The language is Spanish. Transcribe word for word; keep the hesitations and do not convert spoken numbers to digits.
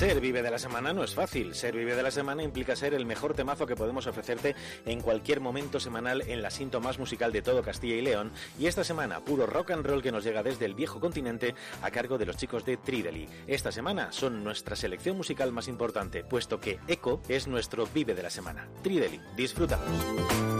Ser Vive de la Semana no es fácil. Ser Vive de la Semana implica ser el mejor temazo que podemos ofrecerte en cualquier momento semanal en la cinta más musical de todo Castilla y León. Y esta semana, puro rock and roll que nos llega desde el viejo continente a cargo de los chicos de Trideli. Esta semana son nuestra selección musical más importante, puesto que Eco es nuestro Vive de la Semana. Trideli, disfrútalos.